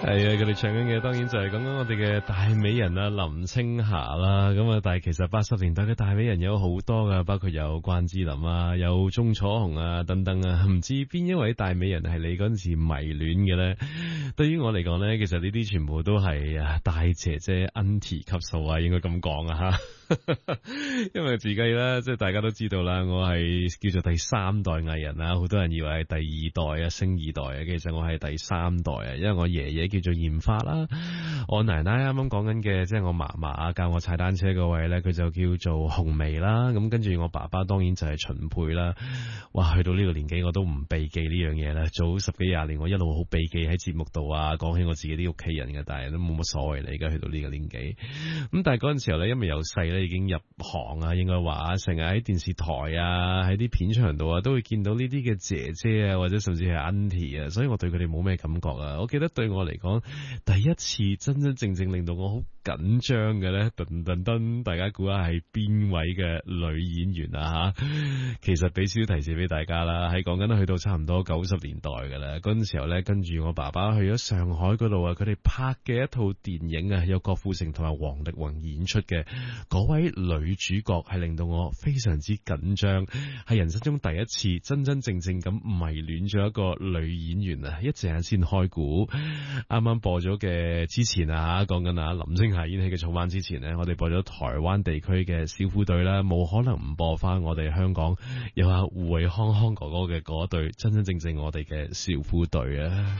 係啊，佢哋唱緊嘅當然就係講緊我哋嘅大美人啊林青霞啦。咁啊，但係其實80年代嘅大美人有好多噶，包括有關之琳啊，有鐘楚紅啊等等啊。唔知邊一位大美人係你嗰陣時迷戀嘅咧？對於我嚟講咧，其實呢啲全部都係啊大姐姐 Auntie 級數啊，應該咁講啊吓。因為自己咧，即係大家都知道啦，我係叫做第三代藝人啦，好多人以為係第二代啊，星二代啊，其實我係第三代啊，因為我爺爺叫做嚴發啦，我奶奶啱啱講緊嘅，即係我嫲嫲啊教我踩單車嗰位咧，佢就叫做紅眉啦，咁跟住我爸爸當然就係秦沛啦。哇，去到呢個年紀我都唔避忌呢樣嘢啦，早10幾20年我一路好避忌喺節目度啊，講起我自己啲屋企人嘅，但係都冇乜所謂嚟，而家去到呢個年紀，咁但係嗰陣時候咧，因為由細咧已經入行啊，應該話成日喺電視台啊，喺啲片場度啊，都會見到呢啲嘅姐姐啊，或者甚至係 Auntie 啊，所以我對佢哋冇咩感覺啊。我記得對我嚟講，第一次真真正正令到我好緊張嘅咧，噔噔噔，大家估下係邊位嘅女演員啊吓？其實俾少少提示俾大家啦，係講緊去到差唔多90年代嘅啦。嗰陣時候咧，跟住我爸爸去咗上海嗰度啊，佢哋拍嘅一套電影啊，有郭富城同埋黃力宏演出嘅嗰位女主角，係令到我非常之緊張，係人生中第一次真真正正咁迷戀咗一個女演員啊！一陣先開估，啱啱播咗嘅之前啊，講緊啊林青霞演戲嘅《草蜢》之前呢，我哋播咗台灣地區嘅小虎隊啦，冇可能唔播翻我哋香港有阿胡偉康康哥哥嘅嗰隊真真正正我哋嘅小虎隊啊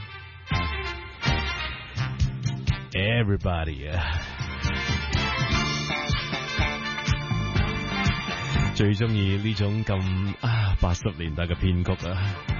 ！Everybody 啊！最中意呢種咁80年代嘅編曲啊！